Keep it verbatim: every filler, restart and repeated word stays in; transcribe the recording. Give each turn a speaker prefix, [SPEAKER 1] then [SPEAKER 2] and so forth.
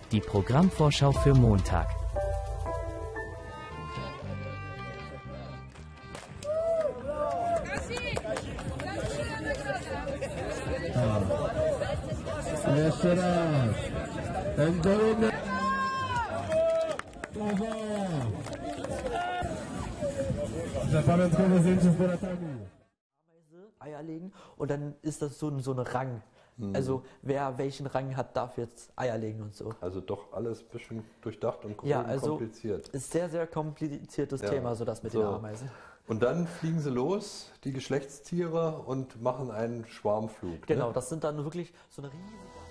[SPEAKER 1] Die Programmvorschau für Montag.
[SPEAKER 2] Jeszcze raz. Endolny. Zapamiątkowe zdjęcie z Beratami.
[SPEAKER 3] Eier legen und dann ist das so ein, so ein Rang. Hm. Also wer welchen Rang hat, darf jetzt Eier legen und so.
[SPEAKER 4] Also doch alles ein bisschen durchdacht und
[SPEAKER 3] ja, also
[SPEAKER 4] kompliziert.
[SPEAKER 3] Ist sehr, sehr kompliziertes ja. Thema, so das mit so. den Ameisen.
[SPEAKER 4] Und dann fliegen sie los, die Geschlechtstiere, und machen einen Schwarmflug.
[SPEAKER 3] Genau,
[SPEAKER 4] ne?
[SPEAKER 3] Das sind dann wirklich so eine riesige...